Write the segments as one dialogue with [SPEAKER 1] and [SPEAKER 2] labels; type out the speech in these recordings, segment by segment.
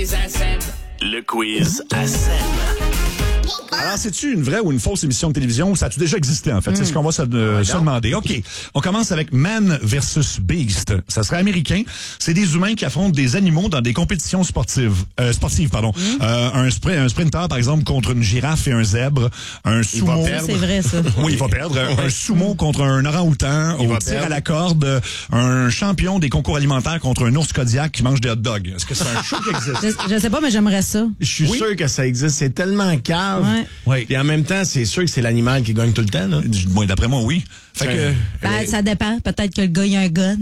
[SPEAKER 1] quiz à Seb.
[SPEAKER 2] Le quiz à Seb.
[SPEAKER 3] Alors, c'est-tu une vraie ou une fausse émission de télévision ou ça a-tu déjà existé, en fait? C'est ce qu'on va se demander. OK. On commence avec Man versus Beast. Ça serait américain. C'est des humains qui affrontent des animaux dans des compétitions sportives. Un sprinter, par exemple, contre une girafe et un zèbre. Un sumo.
[SPEAKER 4] C'est vrai, ça.
[SPEAKER 3] Oui, il va perdre. Un sumo contre un orang-outan. Au tir à la corde. Un champion des concours alimentaires contre un ours Kodiak qui mange des hot dogs. Est-ce que c'est un show qui existe?
[SPEAKER 4] Je sais pas, mais j'aimerais ça.
[SPEAKER 5] Je suis sûr que ça existe. C'est tellement cave.
[SPEAKER 4] Ouais.
[SPEAKER 3] Oui.
[SPEAKER 5] Et en même temps, c'est sûr que c'est l'animal qui gagne tout le temps. Là.
[SPEAKER 3] Bon, d'après moi, oui. Fait que...
[SPEAKER 4] Ben, ça dépend. Peut-être que le gars, il a un gun.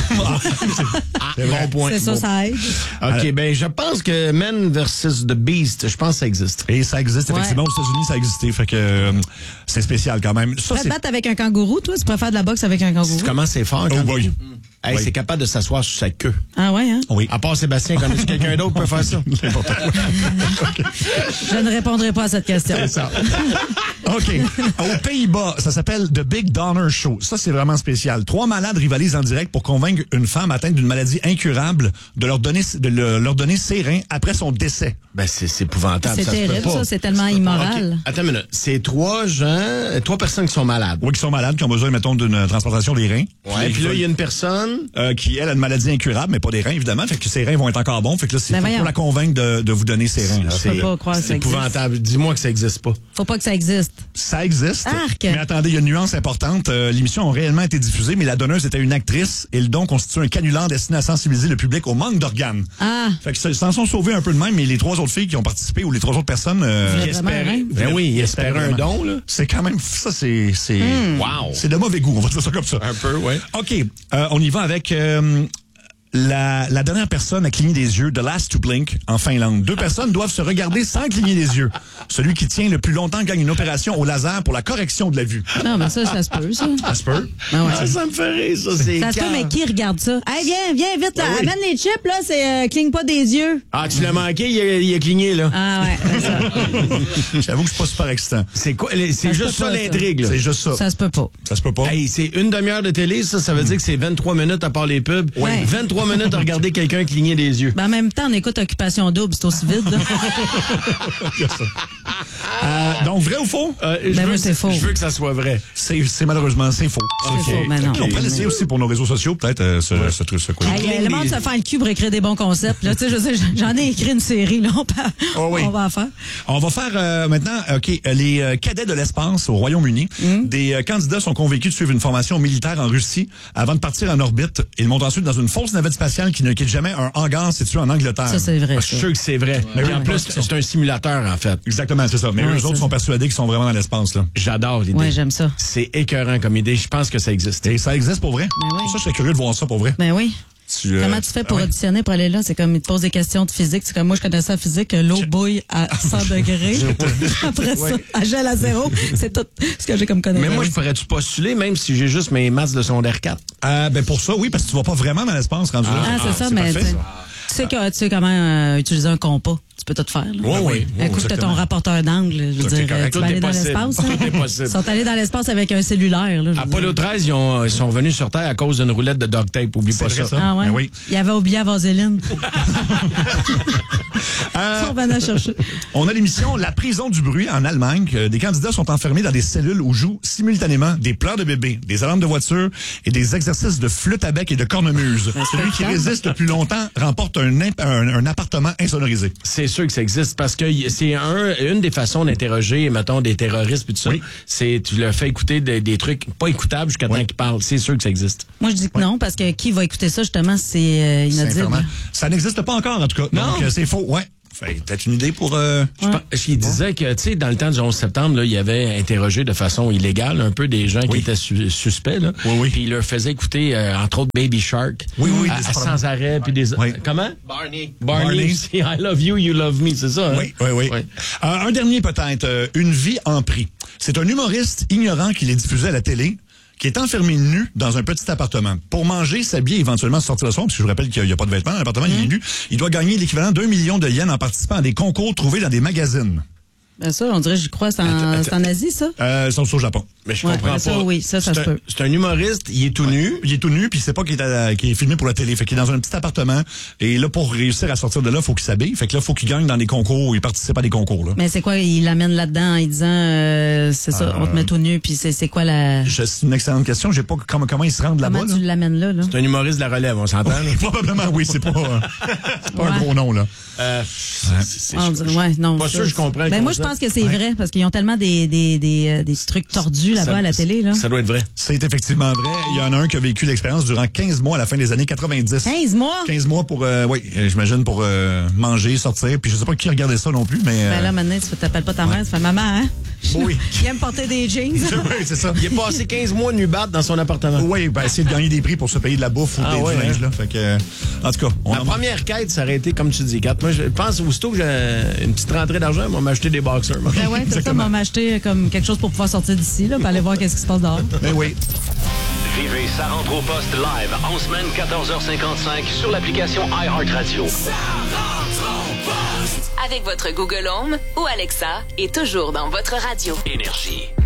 [SPEAKER 5] Bon point.
[SPEAKER 4] C'est ça,
[SPEAKER 5] bon.
[SPEAKER 4] Ça aide.
[SPEAKER 5] OK, ben je pense que Man versus The Beast, je pense que ça existe.
[SPEAKER 3] Et ça existe, effectivement. Aux États-Unis, ça a existé. Fait que c'est spécial quand même. Ça,
[SPEAKER 4] Tu peux te battre avec un kangourou, toi? Tu préfères de la boxe avec un kangourou?
[SPEAKER 5] Comment c'est fort?
[SPEAKER 3] Oh
[SPEAKER 5] Quand...
[SPEAKER 3] boy.
[SPEAKER 5] Hey,
[SPEAKER 3] Oui.
[SPEAKER 5] c'est capable de s'asseoir sur sa queue.
[SPEAKER 4] Ah ouais, hein?
[SPEAKER 3] Oui.
[SPEAKER 5] À part Sébastien, connais-tu quelqu'un d'autre qui peut faire ça?
[SPEAKER 3] N'importe quoi.
[SPEAKER 4] Je ne répondrai pas à cette question.
[SPEAKER 3] C'est ça. OK. Aux Pays-Bas, ça s'appelle The Big Donner Show. Ça, c'est vraiment spécial. 3 malades rivalisent en direct pour convaincre une femme atteinte d'une maladie incurable de leur donner ses reins après son décès.
[SPEAKER 5] Ben, c'est épouvantable.
[SPEAKER 4] C'est
[SPEAKER 5] ça se peut
[SPEAKER 4] terrible,
[SPEAKER 5] pas.
[SPEAKER 4] ça. C'est tellement immoral.
[SPEAKER 5] OK. Attends une minute. C'est 3 personnes qui sont malades.
[SPEAKER 3] Oui, qui sont malades, qui ont besoin, mettons, d'une transplantation des reins.
[SPEAKER 5] Ouais, puis là, il y a une personne...
[SPEAKER 3] qui, elle, a une maladie incurable, mais pas des reins, évidemment. Fait que ses reins vont être encore bons. Fait que là, c'est
[SPEAKER 4] Ben
[SPEAKER 3] faut
[SPEAKER 4] voyons.
[SPEAKER 3] pour la convaincre de vous donner ses reins.
[SPEAKER 4] Je peux pas croire que ça
[SPEAKER 5] C'est
[SPEAKER 4] existe.
[SPEAKER 5] épouvantable. Dis-moi que ça existe pas.
[SPEAKER 4] Faut pas que ça existe.
[SPEAKER 3] Ça existe.
[SPEAKER 4] Arc.
[SPEAKER 3] Mais attendez, il y a une nuance importante. L'émission a réellement été diffusée, mais la donneuse était une actrice et le don constitue un canular destiné à sensibiliser le public au manque d'organes.
[SPEAKER 4] Ah.
[SPEAKER 3] Fait que s'en sont sauvés un peu de même, mais les 3 autres filles qui ont participé ou les 3 autres personnes,
[SPEAKER 4] Vraiment,
[SPEAKER 5] espéraient-
[SPEAKER 4] hein?
[SPEAKER 5] Ben oui, ils espéraient un don, là.
[SPEAKER 3] c'est quand même ça, c'est
[SPEAKER 5] Wow.
[SPEAKER 3] c'est de mauvais goût, on va dire ça comme ça.
[SPEAKER 5] Un peu, ouais.
[SPEAKER 3] OK, on y va avec la dernière personne à cligner des yeux, The Last to Blink, en Finlande. 2 personnes doivent se regarder sans cligner des yeux. Celui qui tient le plus longtemps gagne une opération au laser pour la correction de la vue.
[SPEAKER 4] Non, mais ça se peut, ça.
[SPEAKER 3] Ça se peut?
[SPEAKER 4] Ah ouais.
[SPEAKER 5] Ça me fait rire, ça, c'est
[SPEAKER 4] Ça se peut,
[SPEAKER 5] calme.
[SPEAKER 4] mais qui regarde ça? Hey, viens vite, là.
[SPEAKER 3] Ben oui.
[SPEAKER 4] Amène les chips, là. C'est cligne pas des yeux.
[SPEAKER 5] Ah, tu l'as manqué, il a cligné, là.
[SPEAKER 4] Ah ouais, c'est ça.
[SPEAKER 3] J'avoue que c'est pas super excitant.
[SPEAKER 5] C'est quoi?
[SPEAKER 4] Ça
[SPEAKER 5] C'est
[SPEAKER 4] se
[SPEAKER 5] juste
[SPEAKER 4] peut
[SPEAKER 5] ça
[SPEAKER 4] pas, ça.
[SPEAKER 5] l'intrigue, là.
[SPEAKER 3] C'est juste ça.
[SPEAKER 4] Ça se peut pas.
[SPEAKER 3] Ça se peut pas.
[SPEAKER 5] Hey, c'est une demi-heure de télé, ça veut dire que c'est 23 minutes à part les pubs.
[SPEAKER 4] Ouais.
[SPEAKER 5] 23 minutes à regarder quelqu'un cligner des yeux.
[SPEAKER 4] Ben, en même temps, on écoute Occupation Double, c'est aussi vite, là.
[SPEAKER 3] Donc, vrai ou faux?
[SPEAKER 4] moi, c'est faux.
[SPEAKER 5] Je veux que ça soit vrai.
[SPEAKER 3] C'est malheureusement, c'est faux.
[SPEAKER 4] C'est faux, mais non.
[SPEAKER 3] On pourrait l'essayer aussi pour nos réseaux sociaux, peut-être, ce truc.
[SPEAKER 4] Hey, le monde se fait le cul pour écrire des bons concepts. Là, tu sais, j'en ai écrit une série, là.
[SPEAKER 3] Oh oui.
[SPEAKER 4] On va en faire.
[SPEAKER 3] On va faire maintenant, les cadets de l'espace au Royaume-Uni. Des candidats sont convaincus de suivre une formation militaire en Russie avant de partir en orbite. Ils montent ensuite dans une fausse navette spatiale qui ne quitte jamais un hangar situé en Angleterre.
[SPEAKER 4] Ça, c'est vrai.
[SPEAKER 5] Je suis sûr que c'est vrai. Mais en plus, c'est un simulateur, en fait.
[SPEAKER 3] Exactement, c'est ça. Mais
[SPEAKER 4] Ouais,
[SPEAKER 3] eux
[SPEAKER 4] ça.
[SPEAKER 3] autres sont persuadés qu'ils sont vraiment dans l'espace, là.
[SPEAKER 5] J'adore l'idée.
[SPEAKER 4] Ouais, j'aime ça.
[SPEAKER 5] C'est écœurant comme idée. Je pense que ça existe.
[SPEAKER 3] Et ça existe pour vrai?
[SPEAKER 4] Ben oui.
[SPEAKER 3] Ça, je serais curieux de voir ça pour vrai.
[SPEAKER 4] Ben oui. Comment tu fais pour
[SPEAKER 3] ouais.
[SPEAKER 4] auditionner pour aller là? C'est comme, ils te posent des questions de physique. C'est comme moi, je connais ça en physique, l'eau bouille à 100 degrés. Après ça, elle gèle à 0. C'est tout ce que j'ai comme connaissance.
[SPEAKER 5] Mais moi, je pourrais-tu postuler, même si j'ai juste mes maths de secondaire 4?
[SPEAKER 3] Ben pour ça, oui, parce que tu vas pas vraiment dans l'espace rendu là.
[SPEAKER 4] Ah, c'est ça, mais
[SPEAKER 3] parfait,
[SPEAKER 4] tu sais comment utiliser un compas. Tu peux tout faire. Là.
[SPEAKER 3] Oui.
[SPEAKER 4] Un coup, t'as ton rapporteur d'angle. Je veux
[SPEAKER 3] Tout est
[SPEAKER 4] dire,
[SPEAKER 3] correct.
[SPEAKER 4] tu
[SPEAKER 5] Tout
[SPEAKER 4] vas
[SPEAKER 5] est
[SPEAKER 4] aller dans
[SPEAKER 5] possible.
[SPEAKER 4] l'espace.
[SPEAKER 5] Tout est
[SPEAKER 4] Ils
[SPEAKER 5] possible.
[SPEAKER 4] sont allés dans l'espace avec un cellulaire. Là, je veux
[SPEAKER 5] Apollo
[SPEAKER 4] dire.
[SPEAKER 5] 13, ils sont revenus sur Terre à cause d'une roulette de duct tape. Oublie pas
[SPEAKER 3] C'est
[SPEAKER 5] ça.
[SPEAKER 3] vrai, ça.
[SPEAKER 4] Ah ouais?
[SPEAKER 3] Ben oui.
[SPEAKER 4] Il avait oublié la vaseline. On va aller chercher.
[SPEAKER 3] On a l'émission La prison du bruit en Allemagne. Des candidats sont enfermés dans des cellules où jouent simultanément des pleurs de bébé, des alarmes de voiture et des exercices de flûte à bec et de cornemuse. Celui qui résiste le plus longtemps remporte un appartement insonorisé.
[SPEAKER 5] C'est sûr que ça existe parce que c'est une des façons d'interroger, mettons, des terroristes et tout ça.
[SPEAKER 3] Oui.
[SPEAKER 5] C'est tu leur fais écouter des trucs pas écoutables jusqu'à temps qu'ils parlent. C'est sûr que ça existe.
[SPEAKER 4] Moi, je dis que non, parce que qui va écouter ça, justement, c'est
[SPEAKER 3] C'est
[SPEAKER 4] inaudible.
[SPEAKER 3] infernal. Ça n'existe pas encore, en tout cas.
[SPEAKER 5] Non.
[SPEAKER 3] Donc, c'est faux. Ouais. Fait peut-être une idée pour...
[SPEAKER 5] Il disait que, tu sais, dans le temps du 11 septembre, là, il avait interrogé de façon illégale un peu des gens qui étaient suspects. Là.
[SPEAKER 3] Oui.
[SPEAKER 5] Puis il leur faisait écouter, entre autres, Baby Shark.
[SPEAKER 3] Oui,
[SPEAKER 5] à
[SPEAKER 3] des
[SPEAKER 5] sans arrêt. Puis des...
[SPEAKER 3] Oui.
[SPEAKER 5] Comment?
[SPEAKER 1] Barney.
[SPEAKER 5] Barney. C'est I love you, you love me. C'est ça, hein?
[SPEAKER 3] Oui. Un dernier peut-être. Une vie en prix. C'est un humoriste ignorant qui les diffusait à la télé, qui est enfermé nu dans un petit appartement. Pour manger, s'habiller, éventuellement sortir le soir, parce que je vous rappelle qu'il n'y a pas de vêtements dans l'appartement, il est nu. Il doit gagner l'équivalent d'1 million de yens en participant à des concours trouvés dans des magazines.
[SPEAKER 4] Ben ça, on dirait, j'y crois, c'est en Asie, ça?
[SPEAKER 3] Ils sont au Japon.
[SPEAKER 5] Mais je comprends
[SPEAKER 4] ça,
[SPEAKER 5] pas.
[SPEAKER 4] oui, ça se peut.
[SPEAKER 5] C'est un humoriste, il est tout nu.
[SPEAKER 3] Il est tout nu, puis il sait pas qu'il est filmé pour la télé. Fait qu'il est dans un petit appartement. Et là, pour réussir à sortir de là, faut qu'il s'habille. Fait que là, faut qu'il gagne dans des concours. Il participe à des concours, là.
[SPEAKER 4] Mais c'est quoi, il l'amène là-dedans en disant, c'est ça, on te met tout nu, puis c'est quoi la...
[SPEAKER 3] C'est une excellente question. J'ai pas comment ils se rendent là-bas.
[SPEAKER 4] Comment tu l'amènes là?
[SPEAKER 5] C'est un humoriste de la relève, on s'entend, là?
[SPEAKER 3] Probablement, oui. C'est pas un gros nom, là.
[SPEAKER 4] Non.
[SPEAKER 5] Pas sûr que je comprends.
[SPEAKER 4] Ben moi, je pense que c'est vrai, parce qu'ils ont tellement des trucs tordus là-bas à la télé, là.
[SPEAKER 5] Ça doit être vrai.
[SPEAKER 3] C'est effectivement vrai. Il y en a un qui a vécu l'expérience durant 15 mois à la fin des années 90.
[SPEAKER 4] 15 mois?
[SPEAKER 3] 15 mois pour, j'imagine, pour manger, sortir. Puis je sais pas qui regardait ça non plus, mais...
[SPEAKER 4] Ben là, maintenant, tu t'appelles pas ta mère, tu fais maman, hein?
[SPEAKER 3] Oui.
[SPEAKER 4] Qui aime porter des jeans.
[SPEAKER 3] Oui, c'est ça.
[SPEAKER 5] Il est passé 15 mois nu battre dans son appartement.
[SPEAKER 3] Oui, ben, essayer de gagner des prix pour se payer de la bouffe ou du linge, là. Fait que, en tout cas,
[SPEAKER 5] Ma première quête, ça aurait été, comme tu dis, Kat. Moi, je pense, aussitôt que j'ai une petite rentrée d'argent, on m'a acheté des boxers.
[SPEAKER 4] Ben ouais, c'est ça, on m'a acheté comme quelque chose pour pouvoir sortir d'ici, là, pour aller voir qu'est-ce qui se passe dehors.
[SPEAKER 3] Ben oui.
[SPEAKER 2] Vivez Ça rentre au poste live en semaine 14h55 sur l'application iHeartRadio.
[SPEAKER 1] Avec votre Google Home ou Alexa et toujours dans votre radio.
[SPEAKER 2] Énergie.